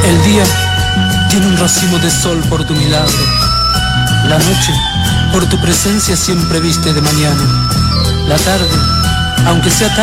El día tiene un racimo de sol por tu milagro. La noche, por tu presencia, siempre viste de mañana. La tarde, aunque sea tarde,